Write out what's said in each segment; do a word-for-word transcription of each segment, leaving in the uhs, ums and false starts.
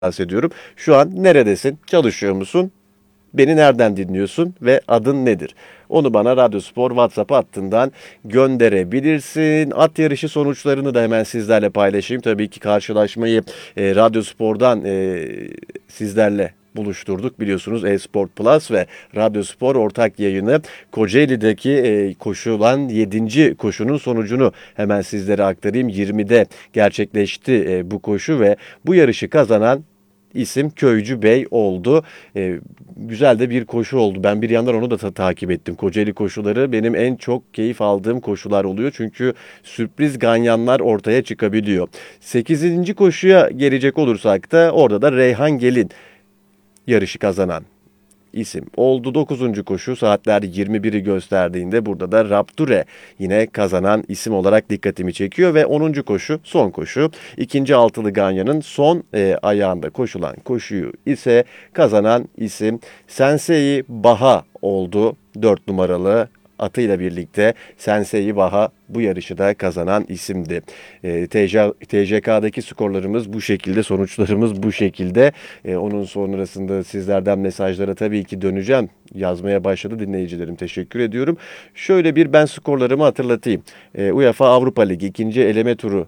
bahsediyorum. Şu an neredesin? Çalışıyor musun? Beni nereden dinliyorsun ve adın nedir? Onu bana Radyospor WhatsApp hattından gönderebilirsin. At yarışı sonuçlarını da hemen sizlerle paylaşayım. Tabii ki karşılaşmayı e, Radyospor'dan e, sizlerle buluşturduk. Biliyorsunuz e-Sport Plus ve Radyospor ortak yayını Kocaeli'deki e, koşulan yedinci koşunun sonucunu hemen sizlere aktarayım. yirmide gerçekleşti e, bu koşu ve bu yarışı kazanan isim Köycü Bey oldu. Ee, güzel de bir koşu oldu. Ben bir yandan onu da ta- takip ettim. Kocaeli koşuları benim en çok keyif aldığım koşular oluyor. Çünkü sürpriz ganyanlar ortaya çıkabiliyor. Sekizinci koşuya gelecek olursak da orada da Reyhan Gelin yarışı kazanan isim oldu. Dokuzuncu koşu saatler yirmi biri gösterdiğinde burada da Rapture yine kazanan isim olarak dikkatimi çekiyor ve onuncu koşu son koşu. İkinci altılı Ganyan'ın son e, ayağında koşulan koşuyu ise kazanan isim Sensei Baha oldu. Dört numaralı atıyla birlikte Sensei Baha bu yarışı da kazanan isimdi. E, T J K'daki skorlarımız bu şekilde, sonuçlarımız bu şekilde. E, onun sonrasında sizlerden mesajlara tabii ki döneceğim. Yazmaya başladı dinleyicilerim. Teşekkür ediyorum. Şöyle bir ben skorlarımı hatırlatayım. E, UEFA Avrupa Ligi ikinci eleme turu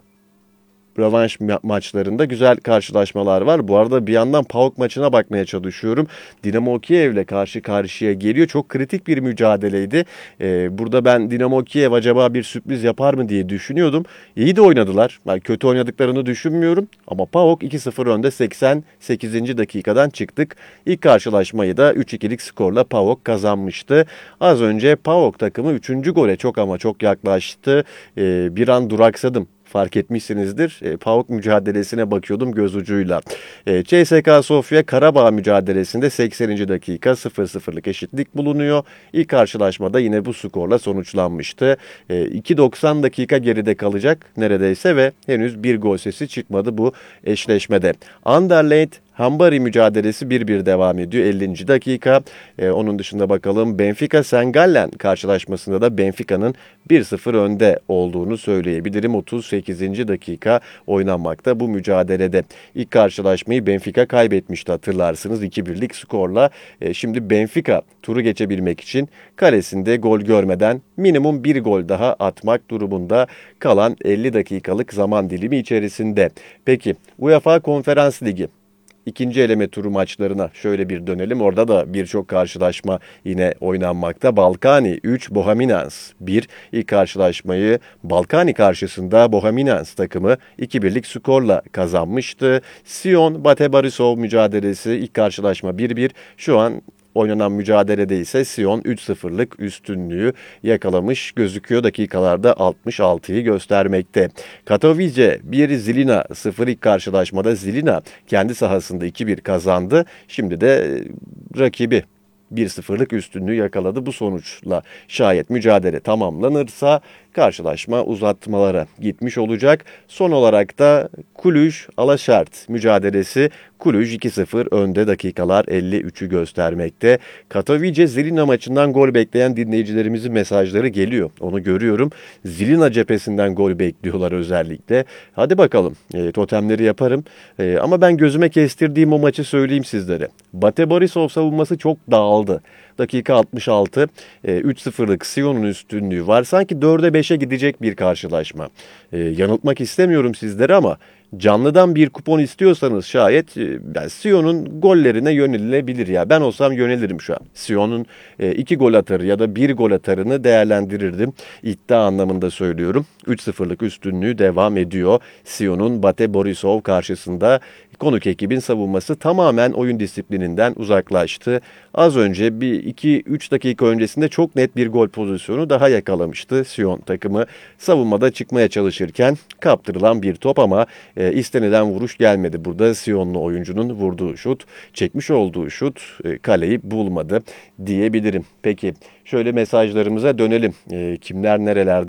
rövanş ma- maçlarında güzel karşılaşmalar var. Bu arada bir yandan PAOK maçına bakmaya çalışıyorum. Dinamo Kiev'le karşı karşıya geliyor. Çok kritik bir mücadeleydi. Ee, burada ben Dinamo Kiev acaba bir sürpriz yapar mı diye düşünüyordum. İyi de oynadılar. Ben kötü oynadıklarını düşünmüyorum. Ama PAOK iki sıfır önde seksen sekizinci dakikadan çıktık. İlk karşılaşmayı da üç ikilik skorla PAOK kazanmıştı. Az önce PAOK takımı üçüncü gole çok ama çok yaklaştı. Ee, bir an duraksadım. Fark etmişsinizdir. E, PAOK mücadelesine bakıyordum göz ucuyla. E, C S K A Sofya Karabağ mücadelesinde sekseninci dakika sıfır sıfırlık eşitlik bulunuyor. İlk karşılaşmada yine bu skorla sonuçlanmıştı. E, iki doksan dakika geride kalacak neredeyse ve henüz bir gol sesi çıkmadı bu eşleşmede. Anderlecht Hambari mücadelesi bir bir devam ediyor ellinci dakika. Ee, onun dışında bakalım Benfica Sengallen karşılaşmasında da Benfica'nın bir sıfır önde olduğunu söyleyebilirim. otuz sekizinci dakika oynanmakta bu mücadelede. İlk karşılaşmayı Benfica kaybetmişti hatırlarsınız iki birlik skorla. Ee, şimdi Benfica turu geçebilmek için kalesinde gol görmeden minimum bir gol daha atmak durumunda kalan elli dakikalık zaman dilimi içerisinde. Peki UEFA Konferans Ligi İkinci eleme turu maçlarına şöyle bir dönelim. Orada da birçok karşılaşma yine oynanmakta. Balkani üç, Bohemians bir. İlk karşılaşmayı Balkani karşısında Bohemians takımı iki birlik skorla kazanmıştı. Sion Bate Borisov mücadelesi ilk karşılaşma bir bir. Şu an oynanan mücadelede ise Sion üç sıfırlık üstünlüğü yakalamış gözüküyor. Dakikalarda altmış altıyı göstermekte. Katowice bir, Zilina sıfır ilk karşılaşmada Zilina kendi sahasında iki bir kazandı. Şimdi de rakibi bir sıfırlık üstünlüğü yakaladı. Bu sonuçla şayet mücadele tamamlanırsa karşılaşma uzatmalara gitmiş olacak. Son olarak da Cluj Alaşert mücadelesi Cluj iki sıfır önde dakikalar elli üçü göstermekte. Katowice Zilina maçından gol bekleyen dinleyicilerimizin mesajları geliyor. Onu görüyorum. Zilina cephesinden gol bekliyorlar özellikle. Hadi bakalım e, totemleri yaparım. E, ama ben gözüme kestirdiğim o maçı söyleyeyim sizlere. Bate Borisov savunması çok dağıldı. Dakika altmış altı, e, üç sıfırlık Sion'un üstünlüğü var. Sanki dörde beşe gidecek bir karşılaşma. E, yanıltmak istemiyorum sizleri ama canlıdan bir kupon istiyorsanız şayet e, ben Sion'un gollerine yönelilebilir ya. Ben olsam yönelirim şu an. Sion'un e, iki gol atarı ya da bir gol atarını değerlendirirdim. İddia anlamında söylüyorum. üç sıfırlık üstünlüğü devam ediyor. Sion'un Bate Borisov karşısında konuk ekibin savunması tamamen oyun disiplininden uzaklaştı. Az önce bir iki üç dakika öncesinde çok net bir gol pozisyonu daha yakalamıştı Sion takımı. Savunmada çıkmaya çalışırken kaptırılan bir top ama e, istenilen vuruş gelmedi. Burada Sionlu oyuncunun vurduğu şut, çekmiş olduğu şut e, kaleyi bulmadı diyebilirim. Peki şöyle mesajlarımıza dönelim. E, kimler nerelerden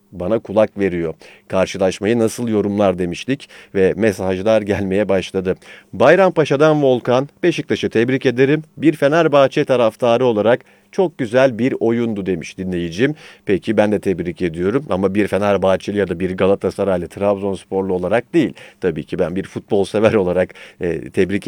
bana kulak veriyor. Karşılaşmayı nasıl yorumlar demiştik ve mesajlar gelmeye başladı. Bayrampaşa'dan Volkan, Beşiktaş'ı tebrik ederim. Bir Fenerbahçe taraftarı olarak çok güzel bir oyundu demiş dinleyicim. Peki ben de tebrik ediyorum ama bir Fenerbahçeli ya da bir Galatasaraylı, Trabzonsporlu olarak değil. Tabii ki ben bir futbol sever olarak e, tebrik